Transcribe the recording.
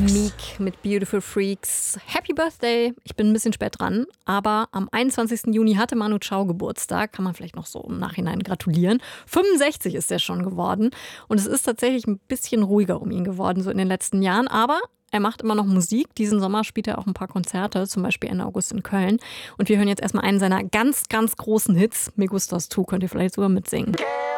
Meek mit Beautiful Freaks. Happy Birthday! Ich bin ein bisschen spät dran, aber am 21. Juni hatte Manu Chao Geburtstag. Kann man vielleicht noch so im Nachhinein gratulieren. 65 ist er schon geworden. Und es ist tatsächlich ein bisschen ruhiger um ihn geworden, so in den letzten Jahren. Aber er macht immer noch Musik. Diesen Sommer spielt er auch ein paar Konzerte, zum Beispiel Ende August in Köln. Und wir hören jetzt erstmal einen seiner ganz, ganz großen Hits. Me Gustas Tu, könnt ihr vielleicht sogar mitsingen.